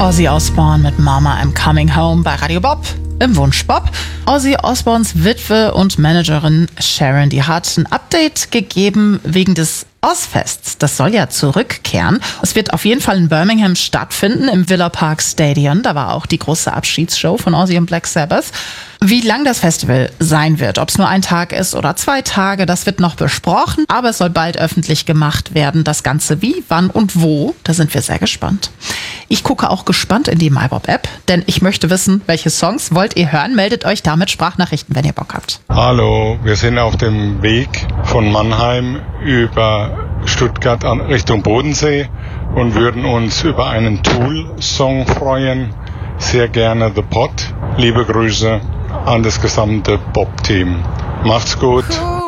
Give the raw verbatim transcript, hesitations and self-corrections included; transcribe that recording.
Ozzy Osbourne mit Mama I'm Coming Home bei Radio Bob im Wunsch Bob. Ozzy Osbournes Witwe und Managerin Sharon, die hat ein Update gegeben wegen des Ozzfests. Das soll ja zurückkehren. Es wird auf jeden Fall in Birmingham stattfinden, im Villa Park Stadium. Da war auch die große Abschiedsshow von Ozzy und Black Sabbath. Wie lang das Festival sein wird, ob es nur ein Tag ist oder zwei Tage, das wird noch besprochen. Aber es soll bald öffentlich gemacht werden. Das Ganze wie, wann und wo, da sind wir sehr gespannt. Ich gucke auch gespannt in die MyBob-App, denn ich möchte wissen, welche Songs wollt ihr hören? Meldet euch damit Sprachnachrichten, wenn ihr Bock habt. Hallo, wir sind auf dem Weg von Mannheim über Stuttgart an Richtung Bodensee und würden uns über einen Tool-Song freuen. Sehr gerne The Pot. Liebe Grüße an das gesamte Bob-Team. Macht's gut.